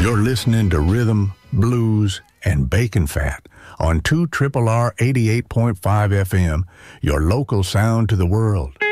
You're listening to Rhythm, Blues, and Bacon Fat on 2RRR 88.5 FM, your local sound to the world.